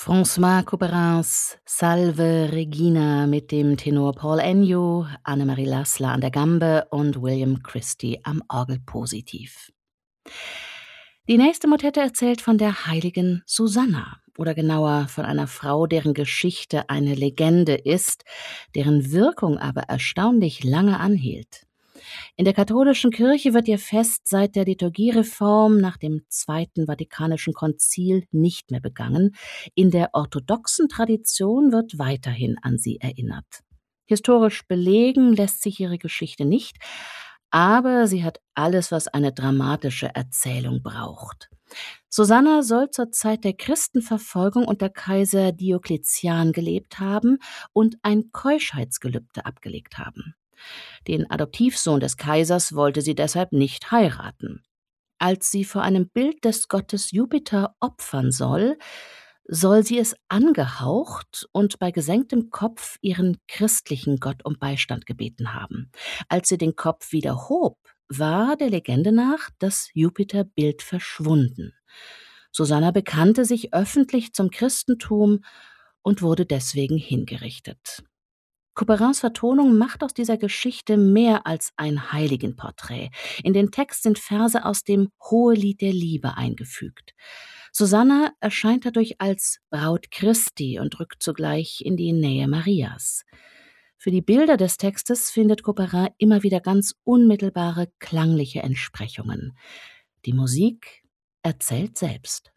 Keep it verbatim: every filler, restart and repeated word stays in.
François Couperins Salve Regina mit dem Tenor Paul Ennio, Annemarie Lassler an der Gambe und William Christie am Orgelpositiv. Die nächste Motette erzählt von der heiligen Susanna, oder genauer von einer Frau, deren Geschichte eine Legende ist, deren Wirkung aber erstaunlich lange anhielt. In der katholischen Kirche wird ihr Fest seit der Liturgiereform nach dem Zweiten Vatikanischen Konzil nicht mehr begangen. In der orthodoxen Tradition wird weiterhin an sie erinnert. Historisch belegen lässt sich ihre Geschichte nicht, aber sie hat alles, was eine dramatische Erzählung braucht. Susanna soll zur Zeit der Christenverfolgung unter Kaiser Diokletian gelebt haben und ein Keuschheitsgelübde abgelegt haben. Den Adoptivsohn des Kaisers wollte sie deshalb nicht heiraten. Als sie vor einem Bild des Gottes Jupiter opfern soll, soll sie es angehaucht und bei gesenktem Kopf ihren christlichen Gott um Beistand gebeten haben. Als sie den Kopf wieder hob, war der Legende nach das Jupiterbild verschwunden. Susanna bekannte sich öffentlich zum Christentum und wurde deswegen hingerichtet. Couperins Vertonung macht aus dieser Geschichte mehr als ein Heiligenporträt. In den Text sind Verse aus dem Hohelied der Liebe eingefügt. Susanna erscheint dadurch als Braut Christi und rückt zugleich in die Nähe Marias. Für die Bilder des Textes findet Couperin immer wieder ganz unmittelbare klangliche Entsprechungen. Die Musik erzählt selbst.